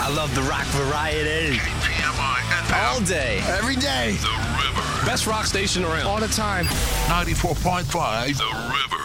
I love the rock variety. KPMI FM. All day. Every day. The River. Best rock station around. All the time. 94.5. The River.